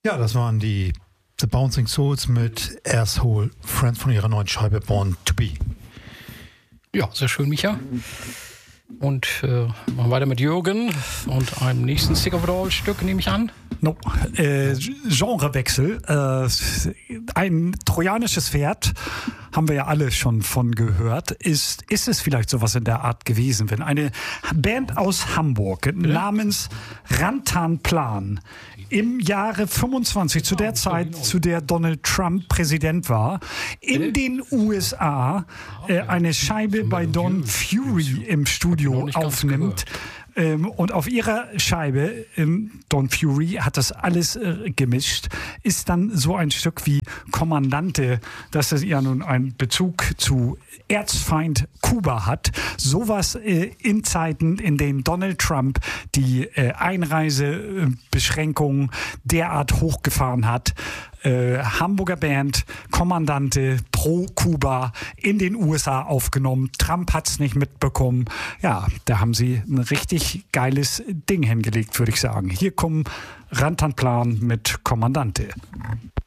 Ja, das waren die The Bouncing Souls mit Asshole Friends von ihrer neuen Scheibe Born to Be. Ja, sehr schön, Micha. Und machen weiter mit Jürgen und einem nächsten Sick of It All-Stück, nehme ich an. No. Genrewechsel. Ein trojanisches Pferd, haben wir ja alle schon von gehört. Ist es vielleicht sowas in der Art gewesen, wenn eine Band aus Hamburg namens Rantanplan im Jahre 25, zu der Zeit, zu der Donald Trump Präsident war, in den USA eine Scheibe bei Don Fury im Studio aufnimmt. Und auf ihrer Scheibe, Don Fury hat das alles gemischt, ist dann so ein Stück wie Kommandante, das ja nun einen Bezug zu Erzfeind Kuba hat. Sowas in Zeiten, in denen Donald Trump die Einreisebeschränkungen derart hochgefahren hat. Hamburger Band, Kommandante pro Kuba in den USA aufgenommen. Trump hat's nicht mitbekommen. Ja, da haben sie ein richtig geiles Ding hingelegt, würde ich sagen. Hier kommen Rantanplan mit Kommandante.